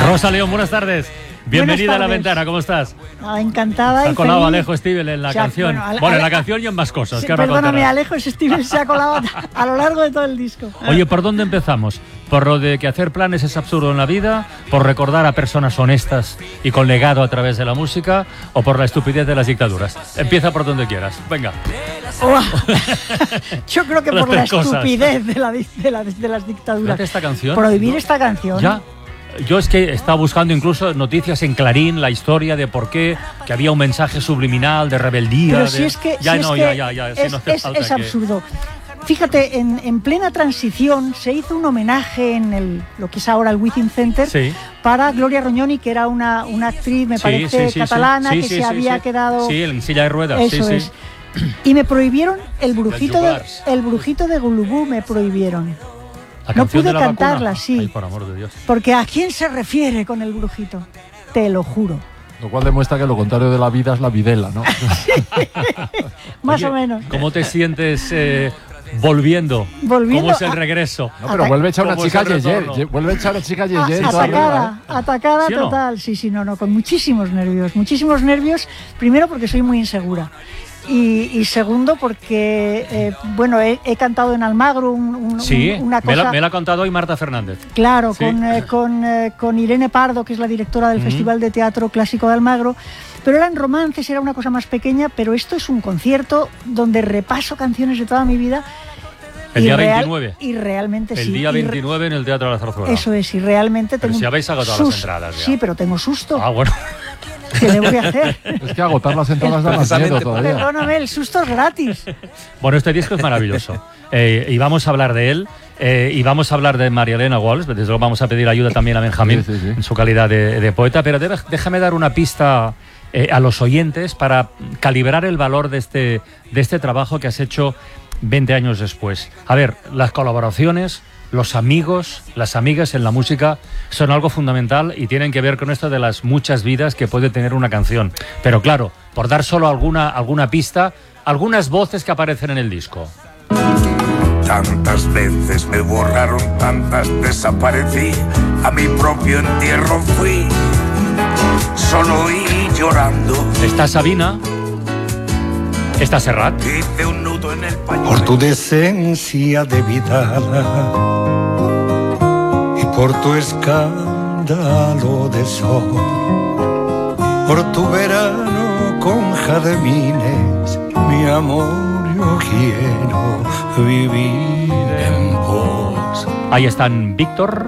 Rosa León, buenas tardes. Bienvenida a La Ventana, ¿cómo estás? Encantada. Se ha colado Alejo Stivel en la canción. Bueno, en la canción y en más cosas. Sí, que ahora perdóname, contarás. Alejo Stivel se ha colado a lo largo de todo el disco. Oye, ¿por dónde empezamos? ¿Por lo de que hacer planes es absurdo en la vida? ¿Por recordar a personas honestas y con legado a través de la música? ¿O por la estupidez de las dictaduras? Empieza por donde quieras. Venga. Yo creo que Las por la tres cosas. estupidez de las dictaduras. Fíjate esta canción. Prohibir esta canción. Ya. Yo es que estaba buscando incluso noticias en Clarín, la historia de por qué, que había un mensaje subliminal de rebeldía. Pero de... si es que, Ya si no, es, ya. que Sí, no hace falta es que- absurdo. Fíjate, en plena transición se hizo un homenaje en lo que es ahora el Within Center Sí. para Gloria Roñoni, que era una actriz, me parece, catalana, que se había quedado... Sí, en silla de ruedas. Eso sí, es. sí. Y me prohibieron el brujito Jugars. de Gulubú, me prohibieron. La No canción pude de la cantarla, vacuna. sí. Ay, por amor de Dios. Porque ¿a quién se refiere con el brujito? Te lo juro. Lo cual demuestra que lo contrario de la vida es la videla, ¿no? Más Oye, o menos. ¿Cómo te sientes volviendo? Volviendo ¿Cómo es el a- regreso? No, pero vuelve a echar una ¿Cómo es chica el Yeye. retorno? Vuelve a echar una chica Yeye. toda arriba, Atacada ¿Sí o no? total. Sí, no, con muchísimos nervios. Primero porque soy muy insegura. Y segundo porque, bueno, he cantado en Almagro Sí, una cosa... me la ha contado hoy Marta Fernández. Claro, Sí. con Irene Pardo, que es la directora del Festival de Teatro Clásico de Almagro, pero eran romances, era una cosa más pequeña, pero esto es un concierto donde repaso canciones de toda mi vida. El día 29. Y realmente sí. El día 29 en el Teatro de la Zarzuela. Eso es, y realmente Pero tengo... si habéis agotado las entradas ya. Sí, pero tengo susto. Ah, bueno. ¿Qué le voy a hacer? Es que agotar las entradas da más miedo todavía. Perdóname, el susto es gratis. Bueno, este disco es maravilloso. Y vamos a hablar de él. Y vamos a hablar de María Elena Walsh. Desde luego vamos a pedir ayuda también a Benjamín Sí. en su calidad de poeta. Pero déjame dar una pista a los oyentes para calibrar el valor de este trabajo que has hecho 20 años después. A ver, las colaboraciones, los amigos, las amigas en la música son algo fundamental y tienen que ver con esto de las muchas vidas que puede tener una canción. Pero claro, por dar solo alguna pista, algunas voces que aparecen en el disco. Tantas veces me borraron, tantas desaparecí, a mi propio entierro fui, solo y llorando. Está Sabina, está Serrat. Hice un nudo en el pañuelo. Por tu decencia de Vidala y por tu escándalo de sol, por tu verano con jardines, mi amor, yo quiero vivir en pos. Ahí están Víctor,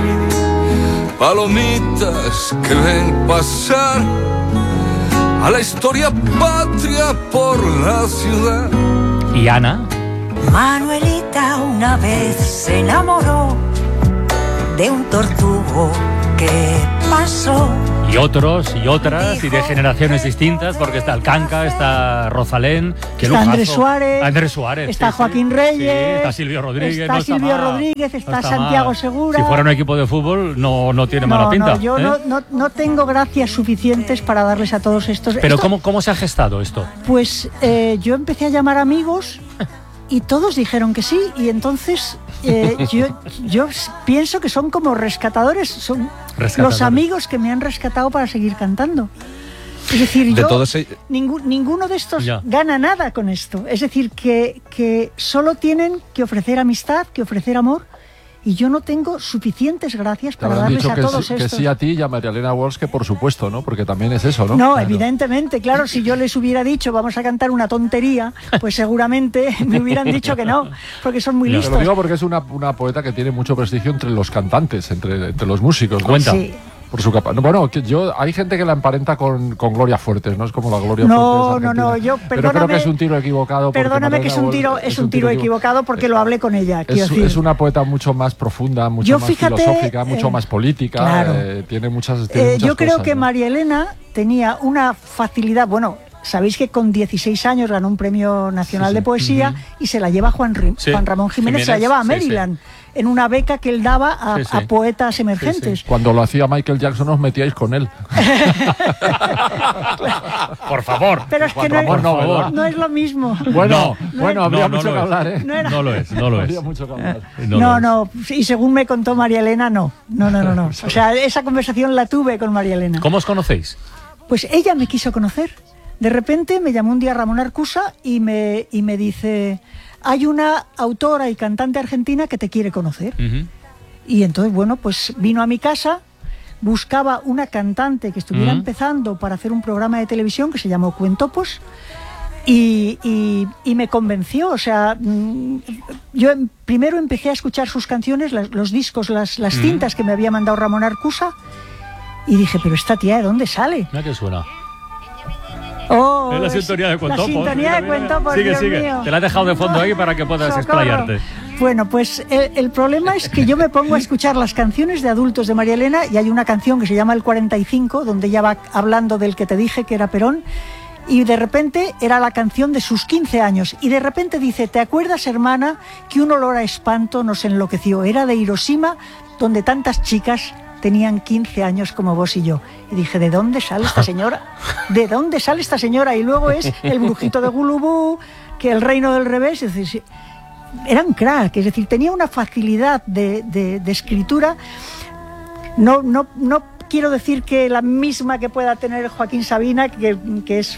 Palomitas que ven pasar a la historia patria por la ciudad. y Ana. Manuelita una vez se enamoró de un tortugo que pasó. Y otros y otras, y de generaciones distintas, porque está Alcanca, está Rosalén, que Está lujazo. Andrés Suárez, Andrés Suárez, está sí, Joaquín sí. Reyes, Sí, está Silvio Rodríguez, está no está Silvio mal, Rodríguez, no está está Santiago mal. Segura. Si fuera un equipo de fútbol, no tiene mala pinta. Yo ¿eh? no tengo gracias suficientes para darles a todos estos. Pero Esto- ¿cómo se ha gestado esto? Pues yo empecé a llamar amigos y todos dijeron que sí, y entonces yo pienso que son como rescatadores, son Rescatadores. los amigos que me han rescatado para seguir cantando. Es decir, De yo, todos ellos- ninguno de estos Ya. gana nada con esto. Es decir, que solo tienen que ofrecer amistad, que ofrecer amor, y yo no tengo suficientes gracias Te para habrán darles dicho a que todos sí, que estos. sí a ti y a María Elena Walsh, que por supuesto, ¿no? Porque también es eso, ¿no? No, Claro. evidentemente, claro, si yo les hubiera dicho vamos a cantar una tontería, pues seguramente me hubieran dicho que no, porque son muy Ya. Te listos. lo digo porque es una poeta que tiene mucho prestigio entre los cantantes, entre los músicos. ¿no? Cuenta. Sí. Por su capa. No, bueno, hay gente que la emparenta con Gloria Fuertes, ¿no? Es como la Gloria No, Fuertes no, argentina. yo, Pero creo perdóname, que es un tiro equivocado. porque perdóname que María es un Elena tiro, Walsh es un tiro equivocado porque lo hablé con ella. quiero decir. Es una poeta mucho más profunda, mucho Yo, más fíjate, filosófica, mucho más política. claro. Tiene muchas Yo creo cosas, que ¿no? María Elena tenía una facilidad, bueno, sabéis que con 16 años ganó un premio nacional de poesía y se la lleva Juan Ramón Jiménez, se la lleva a Maryland, en una beca que él daba a poetas emergentes. Cuando lo hacía Michael Jackson os metíais con él. Por favor. Pero es que no es lo mismo. Bueno, habría mucho que hablar, ¿eh? No lo es. Habría mucho que hablar. No, y según me contó María Elena, no. O sea, esa conversación la tuve con María Elena. ¿Cómo os conocéis? Pues ella me quiso conocer. De repente me llamó un día Ramón Arcusa y me dice: hay una autora y cantante argentina que te quiere conocer. Y entonces, bueno, pues vino a mi casa, buscaba una cantante que estuviera empezando para hacer un programa de televisión que se llamó Cuentopos, y me convenció. O sea, yo primero empecé a escuchar sus canciones, los discos, las cintas que me había mandado Ramón Arcusa, y dije, pero esta tía, ¿de dónde sale? Mira que suena. Oh, es la sintonía de Cuentopos. La sintonía de Cuentopos, Sigue. Dios mío. Te la he dejado de fondo ahí para que puedas explayarte. Bueno, pues el problema es que yo me pongo a escuchar las canciones de adultos de María Elena, y hay una canción que se llama El 45, donde ella va hablando del que te dije que era Perón, y de repente era la canción de sus 15 años, y de repente dice: ¿te acuerdas, hermana, que un olor a espanto nos enloqueció? Era de Hiroshima, donde tantas chicas tenían 15 años como vos y yo. Y dije, ¿de dónde sale esta señora? ¿De dónde sale esta señora? Y luego es El brujito de Gulubú, que El reino del revés. Es decir, era un crack, es decir, tenía una facilidad de escritura. No quiero decir que la misma que pueda tener Joaquín Sabina, que es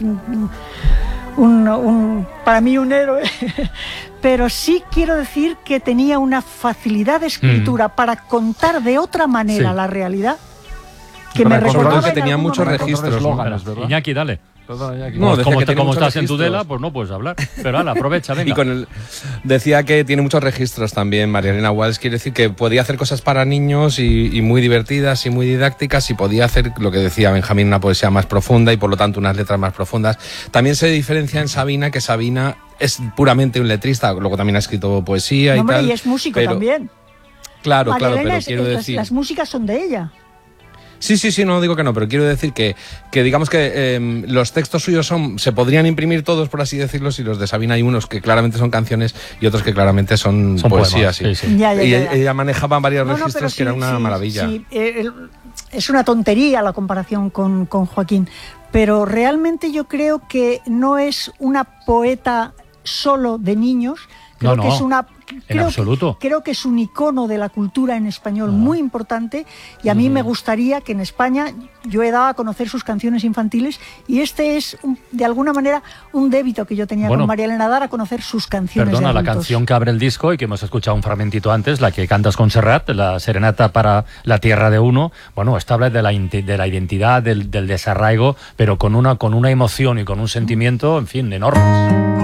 para mí un héroe, pero sí quiero decir que tenía una facilidad de escritura para contar de otra manera la realidad, que me recordaba que tenía muchos registros. Iñaki, dale. No, como estás en Tudela, pues no puedes hablar. Pero aprovecha, venga. Decía que tiene muchos registros también, María Elena Walsh. Quiere decir que podía hacer cosas para niños y muy divertidas y muy didácticas, y podía hacer, lo que decía Benjamín, una poesía más profunda y por lo tanto unas letras más profundas. También se diferencia en Sabina, que Sabina es puramente un letrista, luego también ha escrito poesía y tal. Y es músico también. Claro, María Elena, pero quiero decir... Las músicas son de ella. Sí, no digo que no, pero quiero decir que digamos que los textos suyos se podrían imprimir todos, por así decirlo, y los de Sabina hay unos que claramente son canciones y otros que claramente son poesías. Ya. Ella manejaba varios registros que era una maravilla. Sí, es una tontería la comparación con Joaquín, pero realmente yo creo que no es una poeta solo de niños. Creo que es en absoluto. Creo que es un icono de la cultura en español muy importante, y a mí me gustaría que en España, yo he dado a conocer sus canciones infantiles, y este es de alguna manera un débito que yo tenía con María Elena, dar a conocer sus canciones. Perdona, de la canción que abre el disco y que hemos escuchado un fragmentito antes, la que cantas con Serrat, la serenata para la tierra de uno, bueno, esta habla de la identidad, del desarraigo, pero con una emoción y con un sentimiento, en fin, enormes.